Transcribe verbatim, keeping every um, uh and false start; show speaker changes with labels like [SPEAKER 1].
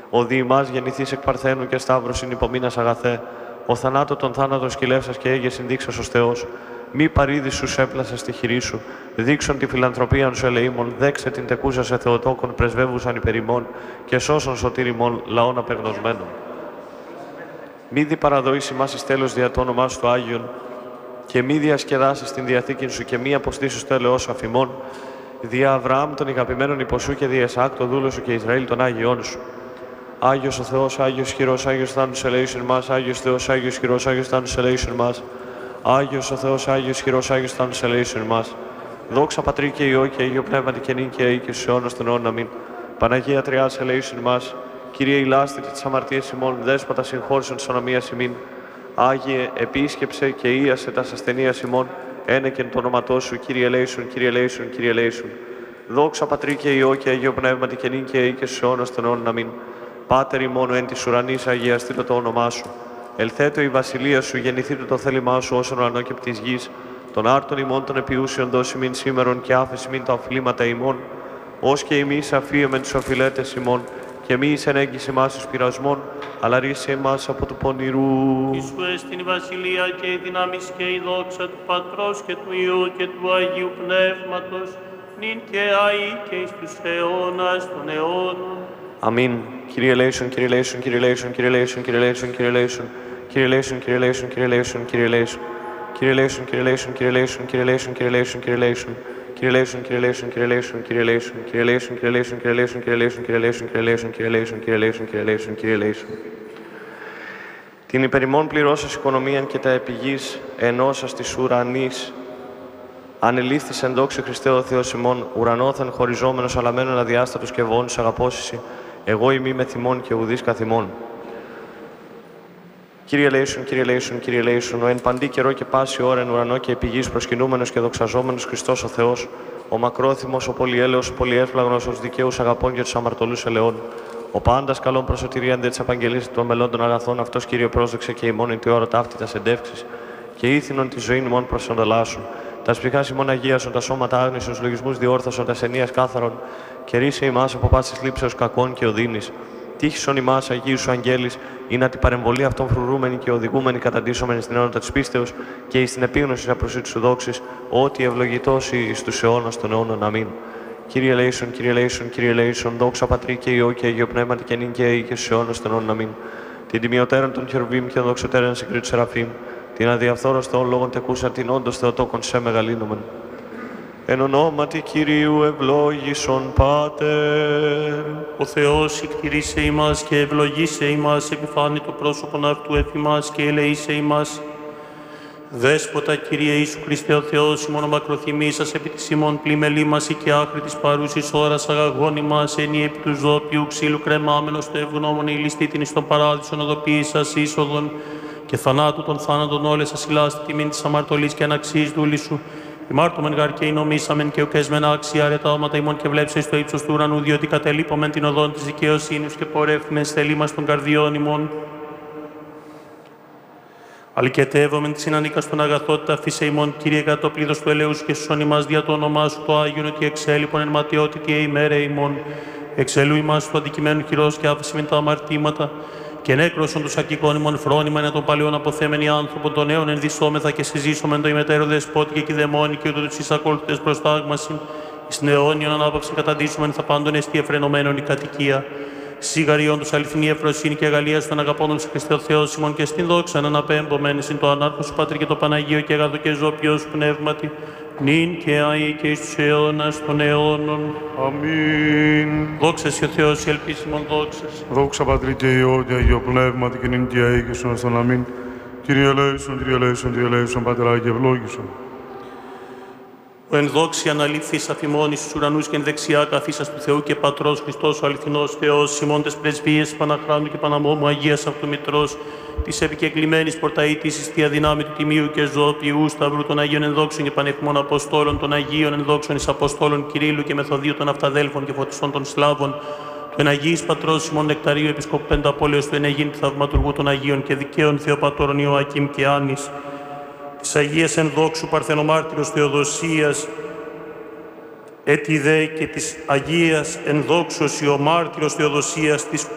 [SPEAKER 1] Ο δι ημάς γεννηθείς εκ Παρθένου και Σταύρωσιν υπομείνας αγαθέ, ο θανάτω των θάνατων σκυλεύσας και έγεσιν δείξας ως Θεός. Μη παρήδης σου έπλασες στη χειρή σου, δείξον τη φιλανθρωπίαν σου ελεήμων, δέξε την τεκούσα σε Θεοτόκον πρεσβεύουσαν υπερημών και σώσον σωτήριμων λαών απεγνωσμένων. Μη δι παραδοήσει μας εις τέλος δια το όνομά σου το Άγιον και μη διασκεδάσεις την διαθήκην σου και μη αποστήσεις το έλεος αφημών, δια Αβραάμ των ηγαπημένων υποσού και δια Ισαάκ το δούλο σου και Ισραήλ των Άγιών σου. Άγιος ο Θεός, Άγιος χειρός, Άγιος θάνους ελέησον μας, Άγιος Θεός, Άγιος χειρός, Άγιος θάνους ελέησον μας. Άγιος ο Θεός, Άγιος χειρός, Άγιος θάνους ελέησον μας. Δόξα Πατρί και Υιό και Αγίο Πνεύματι και νυν και αεί και στους αιώνας των αιώνων. Αμήν. Παναγία Τριάς ελέησον μας. Κύριε ηλάστητη της αμαρτίας ημών, δέσποτα συγχώρησον της ονομίας ημίν. Άγιε επίσκεψε και ίασε τας ασθενείας ημών, ένεκεν το όνοματό σου, Κύριε ελέησον, Κύριε ελέησον, Κύριε ελέησον. Δόξα Πατρί και Υιό και Αγίο Πνεύματι και νυν και αεί και στους αιώνας των αιώνων. Αμήν. Πάτερ ημών εν της ουρανής, αγιαστήτω το όνομά σου. Ελθέτω η βασιλεία σου, γεννηθήτω το θέλημά σου όσον ουρανό και πτής γης. Των άρτων ημών των επιούσιων δώσει μην σήμερον και άφεση μην τα οφειλήματα ημών, ως και εμείς αφίεμεν τους οφειλέτες ημών, και μη εις ενέγγιση μας εις πειρασμών, αλλά ρίσε εμάς από του πονηρού.
[SPEAKER 2] Ιησού εστιν η βασιλεία και η δύναμις και η δόξα του Πατρός και του Υιού και του Αγίου Πνεύματος, νυν και αεί και εις τους αιώνας των αιώνων.
[SPEAKER 1] Αμήν. Κύριε ελέησον, Κύριε ελέησον, Κύριε ελέησον, Κύριε ελέησον, Κύριε ελέησον, Κύριε ελέησον, Κύριε ελέησον, Κύριε ελέησον, Κύριε ελέησον, Κύριε ελέησον. Κύριε ελέησον, Κύριε ελέησον, Κύριε ελέησον, Κύριε ελέησον, Κύριε ελέησον, Κύριε ελέησον. Κύριε ελέησον, Κύριε ελέησον, Κύριε ελέησον, Κύριε ελέησον, Κύριε ελέησον, Κύριε ελέησον, Κύριε ελέησον, Κύριε ελέησον, Κύριε ελέησον, Κύριε ελέησον, Κύριε ελέησον, Κύριε ελέησον, Κύριε ελέησον, Κύριε ελέησον. Την υπερημών πληρώσας οικονομίαν και τα επιγείς ενώσας της ουρανής, ανελήφθης εν δόξου Χριστέ ο Θεός ημών, ουρανόθεν χωριζόμενος αλαμένων αδιάστατος και βόνους αγαπώσισι, εγώ ημί με θυμών και ουδείς καθημών. Κύριε ελέησον, Κύριε ελέησον, Κύριε ελέησον, ο εν παντή καιρό και πάση ώρα εν ουρανό και επί γης προσκυνούμενος και δοξαζόμενος Χριστός ο Θεός, ο μακρόθυμος, ο πολυέλεος, ο πολυέφλαγνος, ο δικαίους αγαπών και τους αμαρτωλούς ελεών, ο πάντας καλών προσωτηρίαν δε της απαγγελίας των μελών των αγαθών, αυτός Κύριε πρόσδεξε και ημών εν τη ώρα ταύτητας εντεύξης, και ήθινον τη ζωή ημών προσοντολάσουν. Τα σπιχάς ημών αγίασον, τα σώματα άγνησον, τους λογισμούς διόρθωσον, τα ασθενείας κάθαρον, και ρίσε ημάς από πάσης λήψεως κακών και οδύνης. Τύχησον ημάς Αγίου σου αγγέλης, ή να την παρεμβολή αυτών φρουρούμενη και οδηγούμενη καταντήσομενη στην αιώνοντα της πίστεως και εις την επίγνωση απροσύτου σου δόξης, ότι ευλογητός εις τους αιώνας των αιώνων. Αμήν. Κύριε ελέησον, Κύριε ελέησον, Κύριε ελέησον, δόξα Πατρί και Υιό και Αγίο Πνεύματι και νυν και αεί και στους αιώνας των αιώνων. Αμήν. Την τιμιωτέραν των χερουβίμ και των δοξωτέραν συγκρίτου Σεραφείμ, την αδιαφθόρωστον λόγων τεκούσαν την όντως Θεοτόκον σε μεγαλύνομεν. Εν ονόματι Κυρίου ευλόγησον Πάτερ.
[SPEAKER 2] Ο Θεός εκτηρήσε ημάς και ευλογήσε ημάς, επιφάνει το πρόσωπον αυτού εφ' ημάς και ελεήσε ημάς. Δέσποτα, Κύριε Ιησού Χριστέ ο Θεός, ημών ο μακροθυμήσας επί της ημών πλημελή μας και άχρη της παρούσης ώρας αγαγών ημάς, ενή επί του ζώπιου ξύλου κρεμάμενος το ευγνώμων ηλιστήτην εις τον παράδεισον οδοποίησας είσοδον και θανάτου των θάνατων όλες ασυλάστη τιμήν της αμαρτωλής και αναξίης δούλη σου. Ημάρτωμεν γαρ και εινομήσαμεν και ουκέσμεν άξια αρετάωματα ημών και βλέψε στο ύψος του ουρανού, διότι κατελείπομεν την οδόν της δικαιοσύνης και πορεύθυμεν στελή μας των καρδιών ημών. Αλκετεύομεν τη συνανίκα των αγαθότητα φύσε ημών, Κύριε κατόπληδος του ελέους και σωσόν ημάς δια το όνομά σου το Άγιον, ότι εξέλιπον εν ματιότητη ημέρα ημών. Εξελού ημάς του αντικειμένου χειρός και άφηση μεν τα αμαρτήματα. Και νέκρωσον τους ακικών ημών φρόνημα εν των παλαιών αποθέμενοι άνθρωπον των νέων ενδυσσόμεθα και συζήσομεν το ημετέρω δεσπότη και κηδεμόνι και ούτω τους εισακολουθές προστάγμασιν. Εις την αιώνιον ανάπαυσιν καταντήσομεν θα πάντων εστί εφρενωμένων η κατοικία. Σιγαριών τους αληθινή ευφροσύνη και αγαλία στον αγαπώντων σε Χριστέ ο Θεός ημών και στην δόξα αναπέμπομεν συν το ανάρχο σου Πατρί και το Παναγίο και αγαθό και ζώπιο σου πνεύματι. Νυν και αεί και εις τους αιώνας των αιώνων.
[SPEAKER 3] Αμήν.
[SPEAKER 2] Δόξα σε ο Θεός, η ελπίσιμον δόξας.
[SPEAKER 3] Δόξα Πατρί και Υιό και Αγίο Πνεύματι και νυν και αεί και στους αιώνας των αμήν. Κύριε ελέησον, Κύριε ελέησον, Κύριε ελέησον, Πατερά και ευλόγησον.
[SPEAKER 2] Ο εν δόξη αναλήφθης αφημών εις τους ουρανούς και εν δεξιά καθίσας του Θεού και Πατρός Χριστός ο αληθινός Θεός, ημώντες πρεσβείες Παναχράντου και Παναμόμου Αγίας Αυτού Μητρός, της επικεκλημένης πορταήτης εις θεία δυνάμει του Τιμίου και Ζωοποιού Σταυρού των Αγίων ενδόξων και πανεφημών Αποστόλων, των Αγίων ενδόξων εις Αποστόλων Κυρίλλου και Μεθοδίου των Αυταδέλφων και Φωτιστών των Σλάβων, του εν Αγίης Πατρός Ημών Νεκταρίου Επισκόπου Πενταπόλεως, του εν Αιγίνη Θαυματουργού των Αγίων και Δικαίων Θεοπατώρων Ιωακήμ και Άννης, της Αγίας ενδόξου Παρθενομάρτυρος Θεοδοσίας, έτι δε και της Αγίας ενδόξου Ιωμάρτυρος Θεοδοσίας της